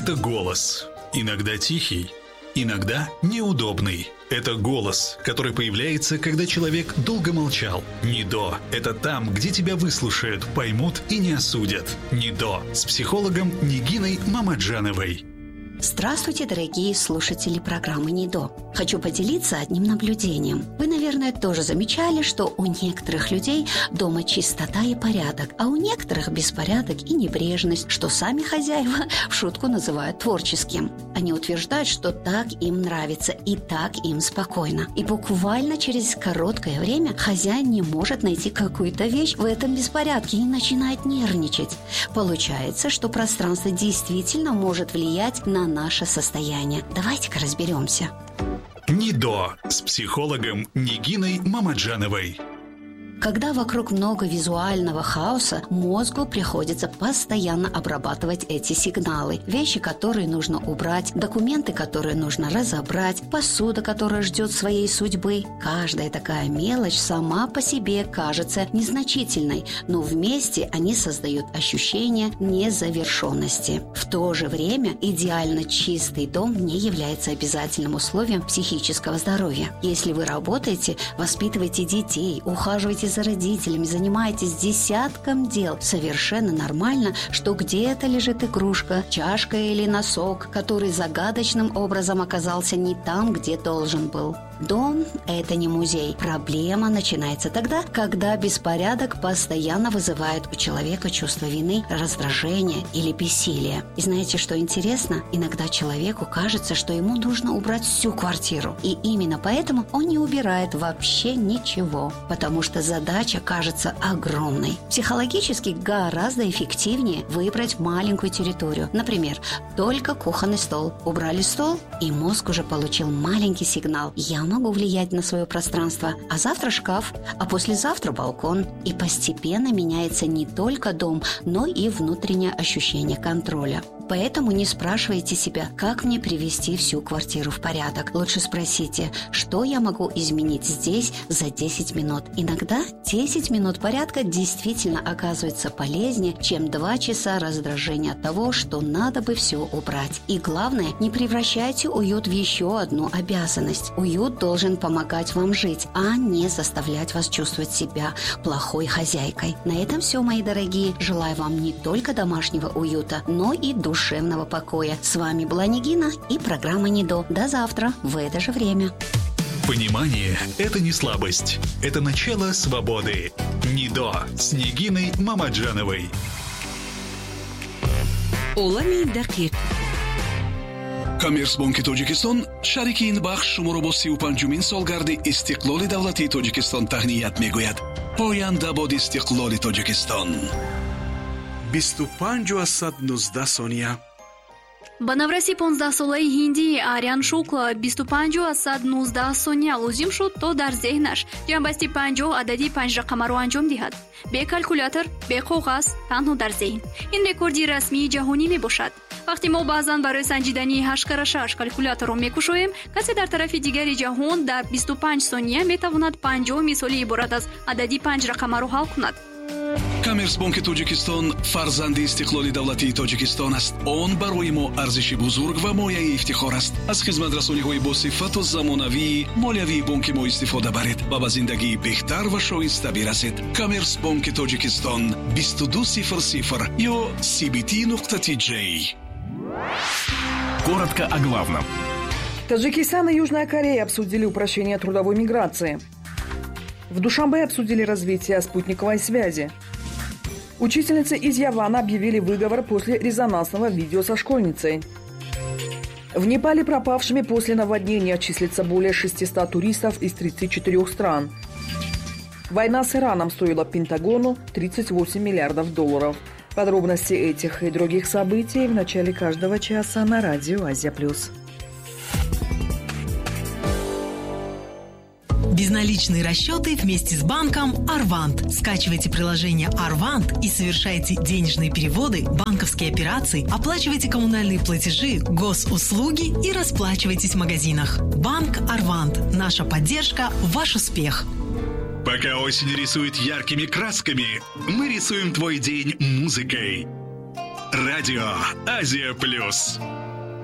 это голос. Иногда тихий, иногда неудобный. Это голос, который появляется, когда человек долго молчал. НИДО – это там, где тебя выслушают, поймут и не осудят. НИДО с психологом Нигиной Мамаджановой. Здравствуйте, дорогие слушатели программы НИДО. Хочу поделиться одним наблюдением. Вы, наверное, тоже замечали, что у некоторых людей дома чистота и порядок, а у некоторых беспорядок и небрежность, что сами хозяева в шутку называют творческим. Они утверждают, что так им нравится и так им спокойно. И буквально через короткое время хозяин не может найти какую-то вещь в этом беспорядке и начинает нервничать. Получается, что пространство действительно может влиять на наше состояние. Давайте-ка разберемся. НИДО с психологом Нигиной Мамаджановой. Когда вокруг много визуального хаоса, мозгу приходится постоянно обрабатывать эти сигналы. Вещи, которые нужно убрать, документы, которые нужно разобрать, посуда, которая ждет своей судьбы. Каждая такая мелочь сама по себе кажется незначительной, но вместе они создают ощущение незавершенности. В то же время идеально чистый дом не является обязательным условием психического здоровья. Если вы работаете, воспитываете детей, ухаживаете за родителями, занимаетесь десятком дел, совершенно нормально, что где-то лежит игрушка, чашка или носок, который загадочным образом оказался не там, где должен был. Дом – это не музей. Проблема начинается тогда, когда беспорядок постоянно вызывает у человека чувство вины, раздражения или бессилия. И знаете, что интересно? Иногда человеку кажется, что ему нужно убрать всю квартиру. И именно поэтому он не убирает вообще ничего, потому что задача кажется огромной. Психологически гораздо эффективнее выбрать маленькую территорию. Например, только кухонный стол. Убрали стол, и мозг уже получил маленький сигнал. Я могу влиять на свое пространство, а завтра шкаф, а послезавтра балкон. И постепенно меняется не только дом, но и внутреннее ощущение контроля. Поэтому не спрашивайте себя, как мне привести всю квартиру в порядок. Лучше спросите, что я могу изменить здесь за 10 минут. Иногда 10 минут порядка действительно оказывается полезнее, чем 2 часа раздражения от того, что надо бы все убрать. И главное, не превращайте уют в еще одну обязанность. Уют должен помогать вам жить, а не заставлять вас чувствовать себя плохой хозяйкой. На этом все, мои дорогие. Желаю вам не только домашнего уюта, но и душевного покоя. С вами была Нигина и программа НИДО. До завтра в это же время. Понимание – это не слабость. Это начало свободы. НИДО с Нигиной Мамаджановой. олами дақиқ. Коммерцбанки Тоҷикистон шарики ин бахш шуморо бо 35-умин солгарди истиқлоли давлатии Тоҷикистон таҳният мегӯяд. Поянда бод истиқлоли Тоҷикистон. 25:19 сония. ба навраси 15-солаи ҳиндии Арян Шукла 25:19 сония лозим шуд, то дар зеҳнаш ҷамъбасти 50 адади 5 рақамаро анҷом диҳад. бе калкулятор, бе коғаз, танҳо дар зеҳн. ин рекорди расмии ҷаҳонӣ мебошад. вақте мо баъзан барои санҷидани 8x6 калкуляторро мекушоем, касе дар тарафи дигари ҷаҳон дар 25 сония метавонад 50 мисоли иборат аз адади 5 рақамаро ҳал кунад. Коммерцбанки Тоҷикистон фарзанди истиқлоли давлатии Тоҷикистон аст. Он барои мо арзиши бузург ва мояи ифтихор аст. аз хизматрасониҳои босифату замонавии молиявии бонки мо истифода баред ва ба зиндагии беҳтар ва шоиста бирасед. Коммерцбанки Тоҷикистон 2200 ё cbt.tj. Коротко о главном. Таджикистан и Южная Корея обсудили упрощение трудовой миграции. В Душанбе обсудили развитие спутниковой связи. Учительницы из Явана объявили выговор после резонансного видео со школьницей. В Непале пропавшими после наводнения числится более 600 туристов из 34 стран. Война с Ираном стоила Пентагону $38 миллиардов. Подробности этих и других событий в начале каждого часа на радио Азия+. Безналичные расчеты вместе с банком Арвант. Скачивайте приложение Арвант и совершайте денежные переводы, банковские операции, оплачивайте коммунальные платежи, госуслуги и расплачивайтесь в магазинах. Банк Арвант. Наша поддержка – ваш успех. Пока осень рисует яркими красками, мы рисуем твой день музыкой. Радио Азия Плюс.